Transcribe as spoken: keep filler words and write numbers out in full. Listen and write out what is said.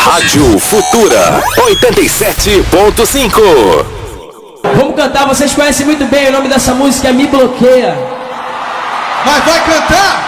Rádio Futura oitenta e sete ponto cinco. Vamos cantar, vocês conhecem muito bem o nome dessa música, é Me Bloqueia. Mas vai cantar?